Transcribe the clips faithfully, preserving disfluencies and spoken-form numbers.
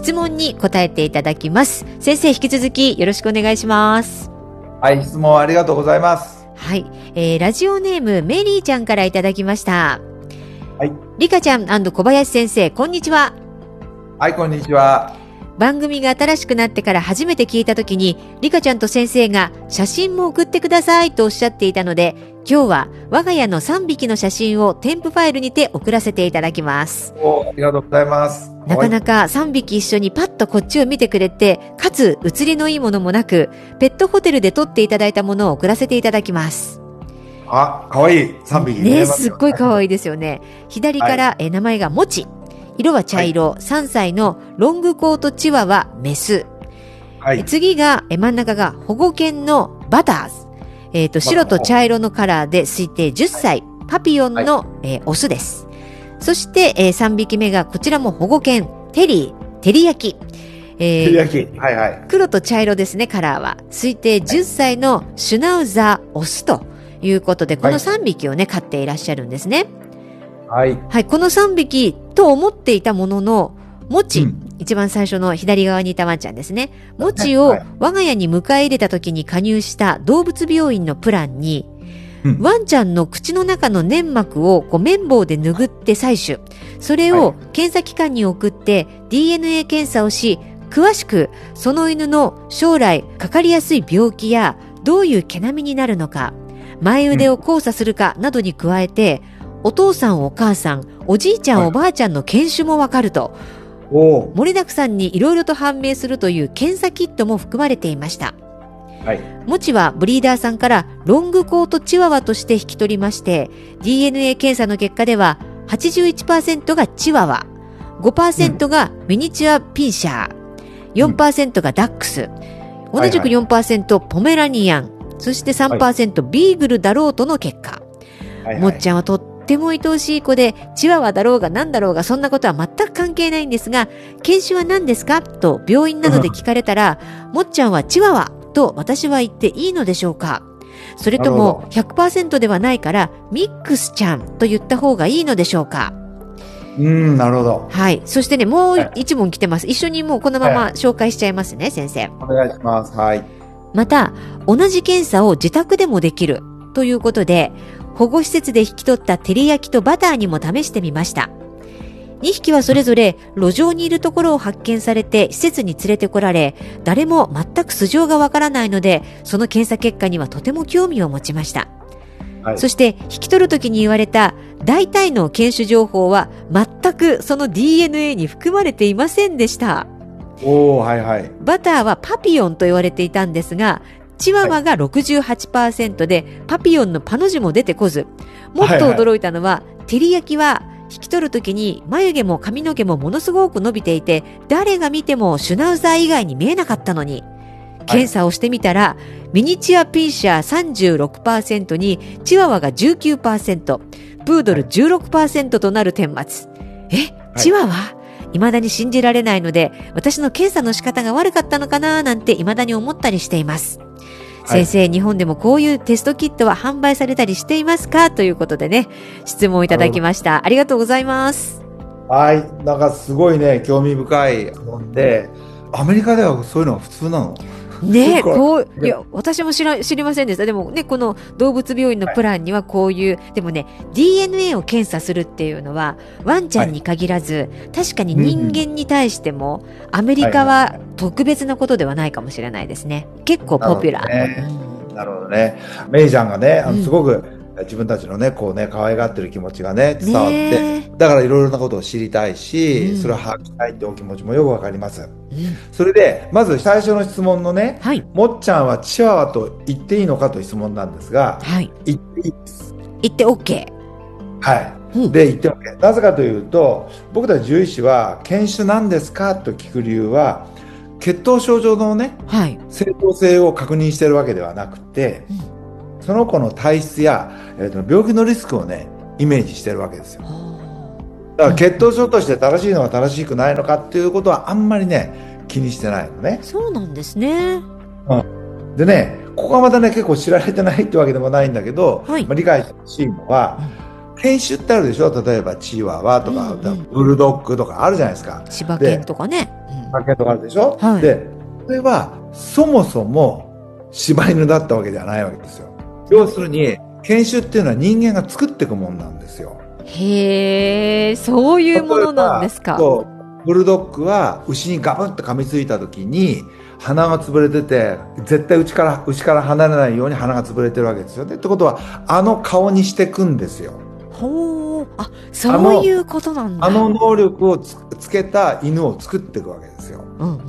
質問に答えていただきます。先生、引き続きよろしくお願いします。 はい、質問ありがとうございます。 はい、えー、ラジオネームメリーちゃんからいただきました。 はい。 リカちゃん&小林先生、こんにちは。 はい、こんにちは。 番組が新しくなってから初めて聞いたときに、リカちゃんと先生が写真も送ってくださいとおっしゃっていたので、今日は我が家のさんびきの写真を添付ファイルにて送らせていただきます。 お、ありがとうございます。 なかなかさんびき一緒にパッとこっちを見てくれて、かつ写りのいいものもなく、ペットホテルで撮っていただいたものを送らせていただきます。 あ、かわいい。さんびきね、すっごいかわいいですよね。左から、はい、え名前がもち。色は茶色、はい、さんさいのロングコートチワワメス。はい、次が、え真ん中が保護犬のバターズ。えっと、白と茶色のカラーで推定じゅっさい、はい、パピヨンの、はい、えー、オスです。そして、えー、さんびきめがこちらも保護犬、テリー、テリヤキ。 えー、テリヤキ。はいはい。 黒と茶色ですね、カラーは。推定じゅっさいのシュナウザーオスということで、このさんびきをね、飼っていらっしゃるんですね。 はい。 はい、このさんびきと思っていたものの、もち、うん、一番最初の左側にいたワンちゃんですね。もちを我が家に迎え入れた時に加入した動物病院のプランに、うん、ワンちゃんの口の中の粘膜をこう綿棒で拭って採取。それを検査機関に送って ディーエヌエー 検査をし、詳しくその犬の将来かかりやすい病気やどういう毛並みになるのか、前腕を交差するかなどに加えて、お父さんお母さん、おじいちゃん、はい、おばあちゃんの犬種もわかると、お盛りだくさんにいろいろと判明するという検査キットも含まれていました。はい、もちはブリーダーさんからロングコートチワワとして引き取りまして、 ディーエヌエー 検査の結果では はちじゅういちパーセント がチワワ、 ごパーセント がミニチュアピンシャー、よんパーセント がダックス、うん、同じく よんパーセント ポメラニアン、そして さんパーセント ビーグルだろうとの結果、はいはい、もっちゃんはとってとても愛おしい子で、チワワだろうが何だろうがそんなことは全く関係ないんですが、犬種は何ですかと病院などで聞かれたら、もっちゃんはチワワと私は言っていいのでしょうか。それとも ひゃくパーセント ではないからミックスちゃんと言った方がいいのでしょうか。 うーん、なるほど。 はい。そしてね、もう一問来てます。一緒にもうこのまま紹介しちゃいますね、はい、先生。 お願いします。はい。 また、同じ検査を自宅でもできるということで、保護施設で引き取った照り焼きとバターにも試してみました。にひきはそれぞれ路上にいるところを発見されて施設に連れてこられ、誰も全く素性がわからないので、その検査結果にはとても興味を持ちました。はい、そして引き取るときに言われた大体の犬種情報は全くその ディーエヌエー に含まれていませんでした。 おー、はいはい。 バターはパピヨンと言われていたんですが、チワワが ろくじゅうはちパーセント で、はい、パピヨンのパの字も出てこず、もっと驚いたのは、はいはい、照り焼きは引き取るときに眉毛も髪の毛もものすごく伸びていて、誰が見てもシュナウザー以外に見えなかったのに、検査をしてみたら、はい、ミニチュアピンシャー さんじゅうろくパーセント にチワワが じゅうきゅうパーセント、プードル じゅうろくパーセント となる顛末。え、チワワ、はい、未だに信じられないので、私の検査の仕方が悪かったのかななんて未だに思ったりしています。先生、はい、日本でもこういうテストキットは販売されたりしていますかということでね、質問いただきました。ありがとうございます。 はい、なんかすごいね、興味深いもんで、アメリカではそういうのが普通なの？ ねえ、こう、いや、私も知ら、知りませんでした。でもね、この動物病院のプランにはこういう、はい、でもね、ディーエヌエー を検査するっていうのは、ワンちゃんに限らず、はい、確かに人間に対しても、うん、アメリカは特別なことではないかもしれないですね。結構ポピュラー。 なるほどね。メイちゃんがね、あのすごく、うん、自分たちのね、こうね、可愛がってる気持ちがね、伝わって、だからいろいろなことを知りたいし、うん、それを把握したいってお気持ちもよくわかります。うん、それで、まず最初の質問のね、はい、もっちゃんはチワワと言っていいのかという質問なんですが、はい、言っていいです。 言って OK。 はい。うん、で、言って OK。なぜかというと、僕たち獣医師は、犬種なんですかと聞く理由は、血統症状のね、はい、正当性を確認しているわけではなくて、うん、その子の体質や、えーと、病気のリスクをね、イメージしているわけですよ。だから血統症として正しいのか正しくないのかっていうことはあんまりね、気にしてないのね。 そうなんですね。 うん。でね、ここはまたね、結構知られてないってわけでもないんだけど、はい、まあ、理解してほしいのは、うん、犬種ってあるでしょ？例えばチワワとか、うんうん、ブルドッグとかあるじゃないですか。 柴犬とかね。 発見とかあるでしょ、はい、で、これはそもそも柴犬だったわけではないわけですよ。要するに、犬種っていうのは人間が作っていくものなんですよ。 へえ、そういうものなんですか。 そう、ブルドッグは牛にガブッと噛みついた時に鼻が潰れてて、絶対牛から牛から離れないように鼻が潰れてるわけですよね。ってことは、あの顔にしていくんですよ。 ほう、あ、そういうことなんだ。 あの、あの能力を つ, つけた犬を作っていくわけですよ。 うんうんうんうん。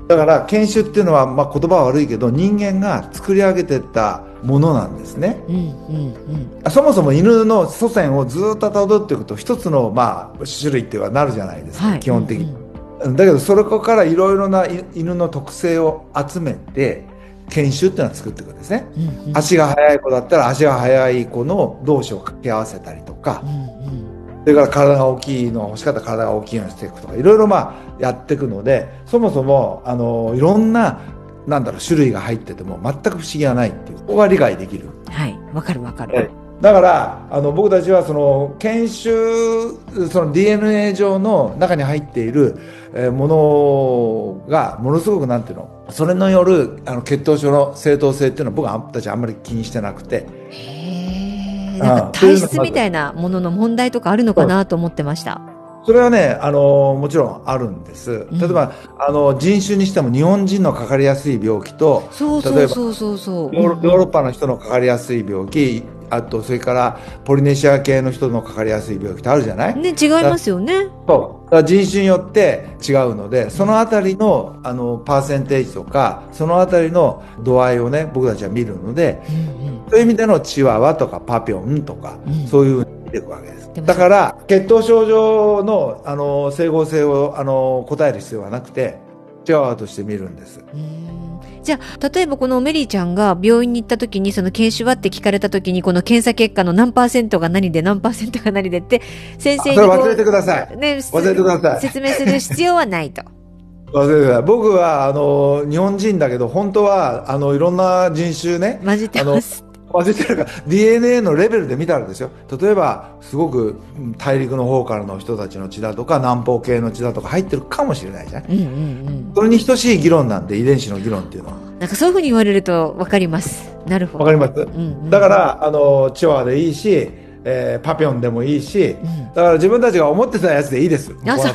だから犬種っていうのは、まあ、言葉は悪いけど人間が作り上げていったものなんですね、うんうんうん、そもそも犬の祖先をずっと辿っていくと一つの、まあ、種類ってはなるじゃないですか、はい、基本的に、うんうん、だけどそれからいろいろな犬の特性を集めて犬種っていうのは作っていくんですね、うんうん、足が速い子だったら足が速い子の同士を掛け合わせたりとか、うんうん、それから体が大きいの欲しかったら体が大きいようにしていくとかいろいろまあやっていくので、そもそもあのいろんななんだろう種類が入ってても全く不思議はないっていう、ここが理解できる。 はい、わかるわかる。 だからあの僕たちはその犬種、その ディーエヌエー 上の中に入っているものがものすごくなんていうの、それによるあの血統書の正当性っていうのは僕はたちあんまり気にしてなくて。 へー、なんか体質みたいなものの問題とかあるのかなと思ってました。 それはね、あのもちろんあるんです。例えば、うん、あの人種にしても日本人のかかりやすい病気と、 そうそうそうそうそう、 例えばヨーロッパの人のかかりやすい病気、あとそれからポリネシア系の人のかかりやすい病気ってあるじゃない？ ね、違いますよね。 そう。だから人種によって違うので、そのあたりのあのパーセンテージとか、そのあたりの度合いをね、僕たちは見るので、うんうん、そういう意味でのチワワとかパピョンとか、うん、そういうふうに見ていくわけです。だから血統症状のあの整合性をあの答える必要はなくて、チワワとして見るんです。 うん、じゃあ例えばこのメリーちゃんが病院に行った時にその犬種はって聞かれた時にこの検査結果の何パーセントが何で何パーセントが何でって先生にそれ忘れてください、 ね、 忘れてください、 説明する必要はないと。 忘れてください。僕はあの日本人だけど本当はあのいろんな人種ね混じってます。 混じってるから ディーエヌエー のレベルで見たらですよ、例えばすごく大陸の方からの人たちの血だとか南方系の血だとか入ってるかもしれないじゃん、うんうんうん、それに等しい議論なんで遺伝子の議論っていうのはなんかそういうふうに言われると分かります。なるほど、 分かります、うんうん、だからあのチワワでいいし、えー、パピョンでもいいし、うん、だから自分たちが思ってたやつでいいです。こうなったら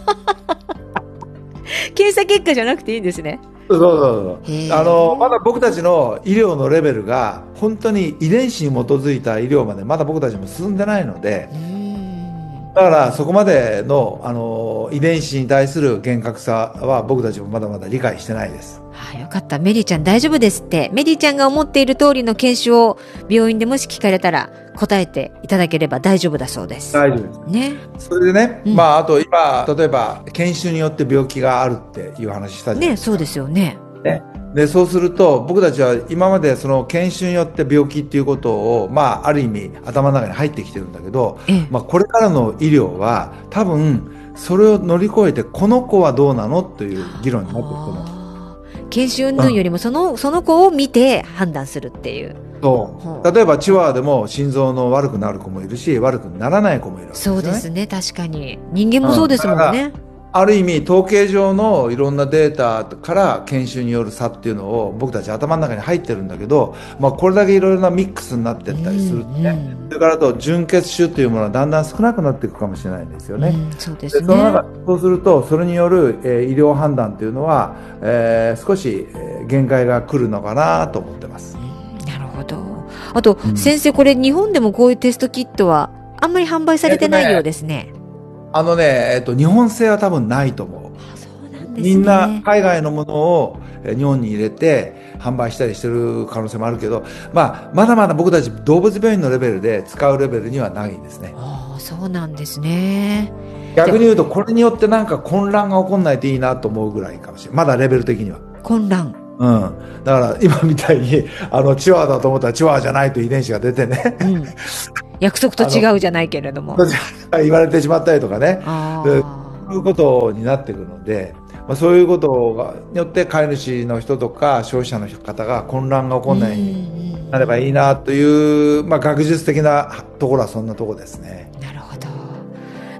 検査結果じゃなくていいんですね。 そうそうそう。あのまだ僕たちの医療のレベルが本当に遺伝子に基づいた医療までまだ僕たちも進んでないので、だからそこまでの、あの遺伝子に対する厳格さは僕たちもまだまだ理解してないです。 はあ、よかった。メリーちゃん大丈夫ですって。メリーちゃんが思っている通りの犬種を病院でもし聞かれたら答えていただければ大丈夫だそうです。 大丈夫です。 ね。 それでね、うん、まああと今例えば犬種によって病気があるっていう話したじゃないですか。 ね、そうですよね。 ね。でそうすると僕たちは今までその犬種によって病気っていうことを、まあ、ある意味頭の中に入ってきてるんだけど、まあ、これからの医療は多分それを乗り越えてこの子はどうなのという議論になっていくと思う。 犬種云々よりもその、その子を見て判断するっていう。 そう。例えばチワワでも心臓の悪くなる子もいるし悪くならない子もいるわけですね。 そうですね、確かに人間もそうですもんね。 うん、ある意味統計上のいろんなデータから犬種による差っていうのを僕たち頭の中に入ってるんだけど、まあ、これだけいろいろなミックスになっていったりするとね、うんうん、それからあと純血種というものはだんだん少なくなっていくかもしれないんですよね、うん、 そうですね。 でその中そうするとそれによる、えー、医療判断というのは、えー、少し、えー、限界が来るのかなと思ってます、 うん、なるほど。あと、うん、先生これ日本でもこういうテストキットはあんまり販売されてないようですね。 あのね、えっと、日本製は多分ないと思う。 あ、そうなんですね。 みんな海外のものを日本に入れて販売したりしてる可能性もあるけど、まあ、まだまだ僕たち動物病院のレベルで使うレベルにはないんですね。 ああ、そうなんですね。 逆に言うとこれによってなんか混乱が起こんないといいなと思うぐらいかもしれない。まだレベル的には。 混乱。 うん。だから今みたいに、あの、チワワだと思ったらチワワじゃないという遺伝子が出てね。うん、 約束と違うじゃないけれども。 言われてしまったりとかね。そういうことになってくるので、まあ、そういうことがによって飼い主の人とか消費者の方が混乱が起こらないようになればいいなという、まあ、学術的なところはそんなところですね。 なるほど。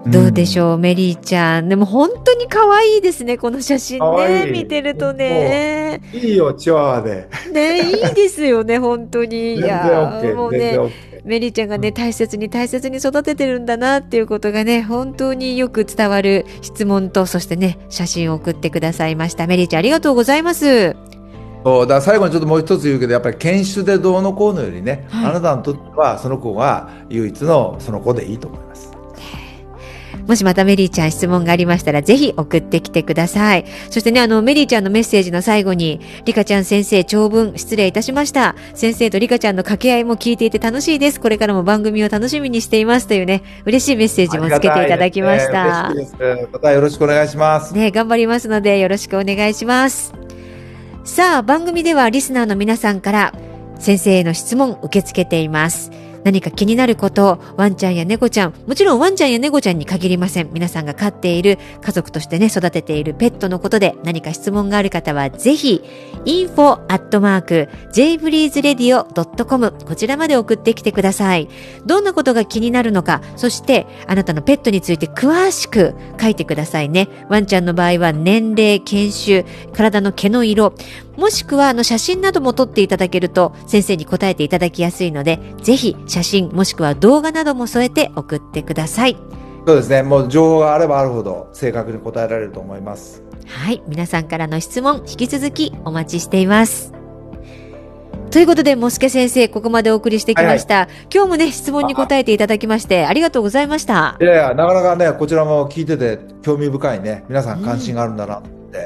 どうでしょう、うん、メリーちゃん。でも本当に可愛いですね、この写真ね。見てるとね。 いいよ、チワワで。 ね、いいですよね、本当に。いや、 OK、 もうね、メリーちゃんがね、大切に大切に育ててるんだなっていうことがね、本当によく伝わる質問と、そしてね、写真を送ってくださいました。メリーちゃん、ありがとうございます。 そうだ、最後にちょっともう一つ言うけど、やっぱり犬種でどうのこうのよりね、はい、あなたにとってはその子が唯一のその子でいいと思います。 もしまたメリーちゃん質問がありましたらぜひ送ってきてください。そしてね、あのメリーちゃんのメッセージの最後に、リカちゃん先生長文失礼いたしました。先生とリカちゃんの掛け合いも聞いていて楽しいです。これからも番組を楽しみにしていますというね、嬉しいメッセージもつけていただきました。 嬉しいです。またよろしくお願いします。 ね、頑張りますのでよろしくお願いします。さあ、番組ではリスナーの皆さんから先生への質問受け付けています。何か気になること、ワンちゃんや猫ちゃん、もちろんワンちゃんや猫ちゃんに限りません。皆さんが飼っている、家族としてね、育てているペットのことで何か質問がある方はぜひ、インフォアットマークジェイフリーズレディオドットコム こちらまで送ってきてください。どんなことが気になるのか、そしてあなたのペットについて詳しく書いてくださいね。ワンちゃんの場合は年齢、犬種、体の毛の色、もしくはあの写真なども撮っていただけると先生に答えていただきやすいので、ぜひ写真もしくは動画なども添えて送ってください。 そうですね。もう情報があればあるほど正確に答えられると思います。 はい。皆さんからの質問引き続きお待ちしています。ということで、もすけ先生、ここまでお送りしてきました。はいはい、今日もね、質問に答えていただきまして、ありがとうございました。 いやいや、なかなかね、こちらも聞いてて興味深いね。皆さん関心があるんだなって、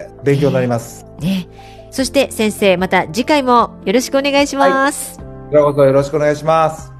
うん、勉強になります。 ね。ね、そして先生、また次回もよろしくお願いします。 はい、こちらこそよろしくお願いします。